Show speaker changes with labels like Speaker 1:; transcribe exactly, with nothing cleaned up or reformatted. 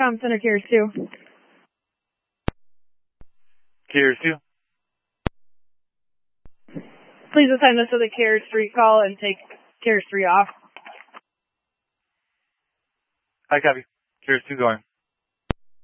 Speaker 1: Com Center, Carriers two.
Speaker 2: Carriers two.
Speaker 1: Please assign this to the Carriers three call and take Carriers three off.
Speaker 2: I copy. Carriers two going.